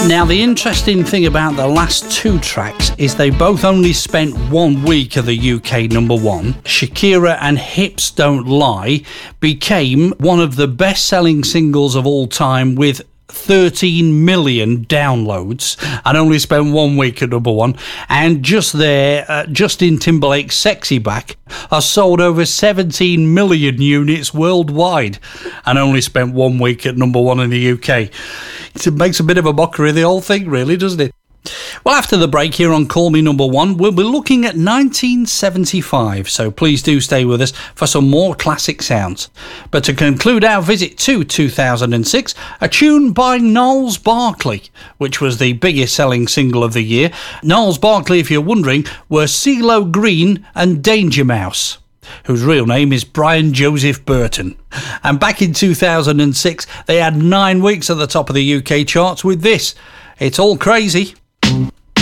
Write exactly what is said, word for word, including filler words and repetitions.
Now, the interesting thing about the last two tracks is they both only spent one week at the U K number one. Shakira and Hips Don't Lie became one of the best-selling singles of all time with thirteen million downloads and only spent one week at number one. And just there, uh, Justin Timberlake's Sexy Back has sold over seventeen million units worldwide and only spent one week at number one in the U K. It makes a bit of a mockery of the whole thing, really, doesn't it? Well, after the break here on Call Me Number One, we'll be looking at nineteen seventy-five, so please do stay with us for some more classic sounds. But to conclude our visit to two thousand six, a tune by Gnarls Barkley, which was the biggest selling single of the year. Gnarls Barkley, if you're wondering, were CeeLo Green and Danger Mouse, whose real name is Brian Joseph Burton. And back in two thousand six, they had nine weeks at the top of the U K charts with this. It's All Crazy.